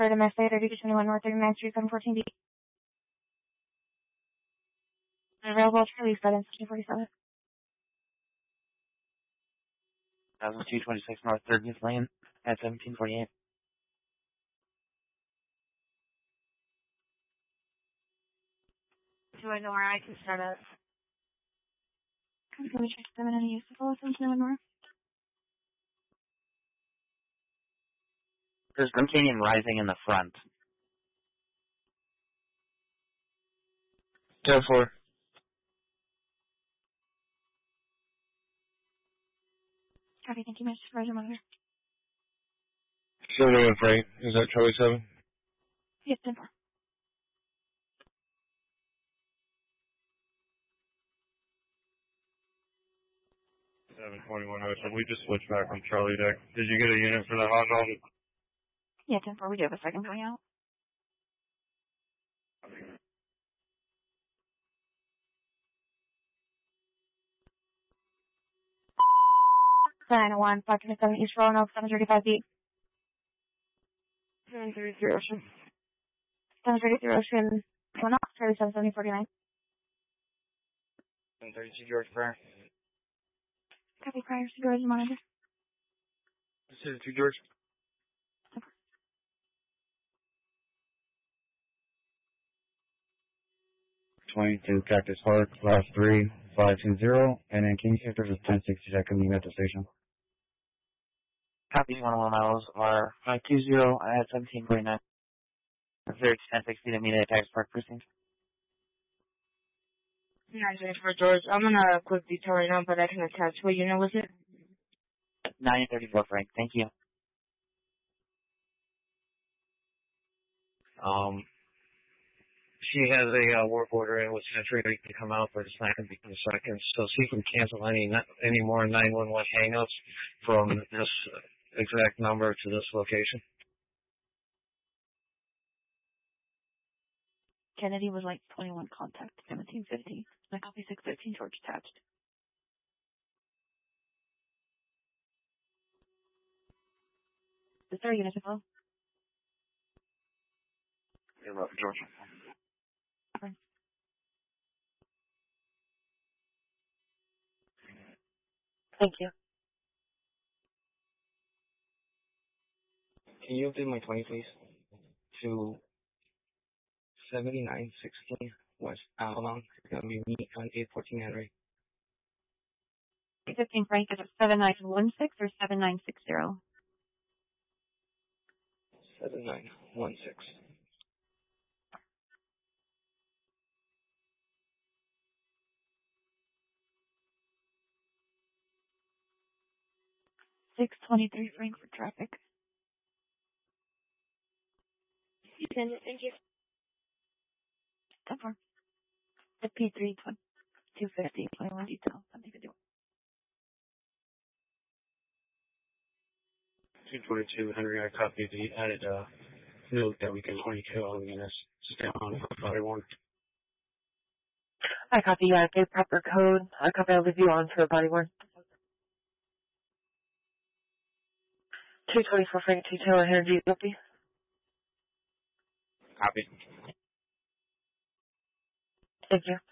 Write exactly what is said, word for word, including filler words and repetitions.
M S A thirty-two twenty-one North thirty-ninth Street, seven fourteen D. Available to release seven sixteen forty-seven. That was two twenty-six North thirtieth Lane at seventeen forty-eight. Do I know where I can start at? Can we check them in any use of all seventeen oh one North? There's Grim Canyon Rising in the front. ten four. Copy, thank you, Mister Supervisor Monitor. seven oh one Frank, is that Charlie seven? Yes, ten four. seven twenty-one Ocean, we just switched back from Charlie deck. Did you get a unit for that hot dog? Yeah, ten four, we do have a second going out. nine oh one, five twenty-seven East Roanoke, seven thirty-five D. seven thirty-three Ocean. seven thirty-three Ocean, Roanoke, Charlie seven seventy forty-nine. seven thirty-two George Pryor. Copy, Pryor, Supervisor Monitor. seventy-two George. twenty-two Cactus Park, last three, five two zero, and then King Shifters is ten sixty that coming at the station. Copy one oh one miles are five two zero at seventeen forty-nine. Zero to ten sixty to meet at Cactus Park Precinct. nine twenty-four George, I'm on a quick detail right now, but I can attach. What unit was it? nine thirty-four Frank, thank you. Um, she has a uh, work order in with Century to come out, but it's not going to be in a second. So she can cancel any any more nine one one hang-ups from this exact number to this location. Kennedy was like twenty-one contact, seventeen fifty. I copy six thirteen George attached. Is there a unit to fill? You're up, George. Thank you. Can you update my twenty, please, to seventy-nine sixteen West Avalon? It's going to be me on eight fourteen Henry. fifteen Frank, is it seven nine one six or seven nine six zero? seven nine one six. six twenty-three Frank for traffic. Send it, thank you. ten four. The P three two fifty, twenty-one detail, something to do. two twenty-two Henry, I copied the added uh, note that we can twenty-two all the units. Stay on for body worn. I copy, uh, the proper code. I copy all the view on for body worn. two twenty-four Frank, two Taylor, Energy, copy. Copy. Thank you.